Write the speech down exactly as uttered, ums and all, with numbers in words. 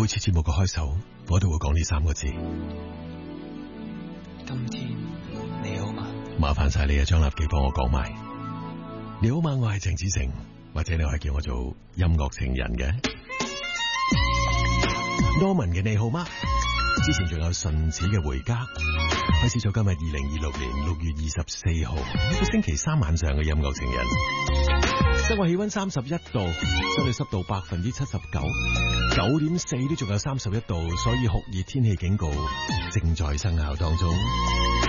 每次節目嘅開首，我都會講呢三個字。 今天你好嗎？ 麻煩晒你啊，張立記幫我講埋。你好嗎？我係鄭子誠，或者你可以叫我做音樂情人嘅。Norman 嘅你好嗎？之前仲有順子嘅回家，開始咗今日二零二六年六月二十四號一個星期三晚上嘅音樂情人。室外氣溫三十一度，相對濕度百分之七十九，九點四都仲有三十一度，所以酷熱天氣警告正在生效當中。